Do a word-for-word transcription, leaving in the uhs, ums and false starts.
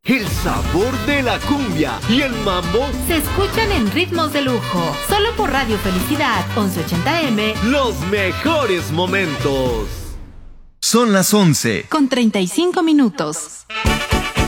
El sabor de la cumbia y el mambo se escuchan en ritmos de lujo. Solo por Radio Felicidad once ochenta eme. Los mejores momentos. Son las once con treinta y cinco minutos.